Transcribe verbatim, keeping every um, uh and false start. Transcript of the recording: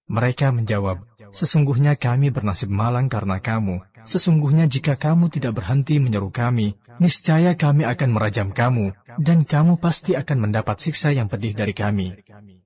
Mereka menjawab, sesungguhnya kami bernasib malang karena kamu. Sesungguhnya jika kamu tidak berhenti menyeru kami, niscaya kami akan merajam kamu, dan kamu pasti akan mendapat siksa yang pedih dari kami.